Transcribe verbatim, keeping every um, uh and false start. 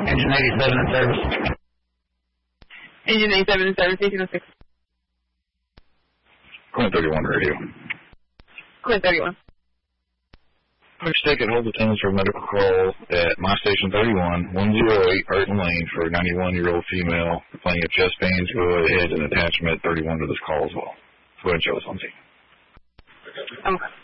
Engine eighty-seven in service. Engine eighty-seven in service, eighteen oh six. Quinn thirty-one radio. Quinn thirty-one. Next ticket, hold attendance for a medical call at my station thirty-one, one oh eight Burton Lane for a ninety-one-year-old female complaining of chest pains. Go ahead and attach med thirty-one to this call as well. Go ahead and show us on scene. Okay.